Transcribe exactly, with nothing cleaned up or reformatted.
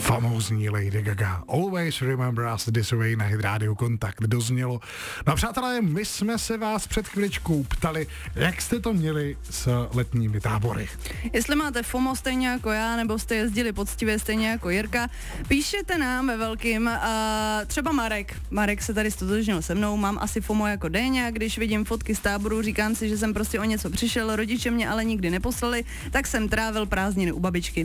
famózní Lady Gaga. Always remember us this way na Hit Radio Kontakt doznělo. No a přátelé, my jsme se vás před chviličkou ptali, jak jste to měli s letními tábory. Jestli máte FOMO stejně jako já, nebo jste jezdili poctivě stejně jako Jirka, píšete nám ve velkým, uh, třeba Marek. Marek se tady stotožnil se mnou, mám asi FOMO jako Déňa, když vidím fotky z táboru, říkám si, že jsem prostě o něco přišel, rodiče mě ale nikdy neposlali, tak jsem trávil prázdniny u babičky.